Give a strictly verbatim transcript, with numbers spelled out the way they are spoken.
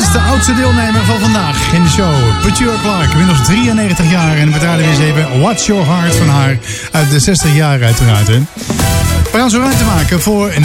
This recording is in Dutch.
is de oudste deelnemer van vandaag in de show. Petula Clark, inmiddels drieënnegentig jaar. En we draaien weer eens even What's Your Heart van haar uit de zestig jaar uiteraard. Hè. We gaan zo ruimte maken voor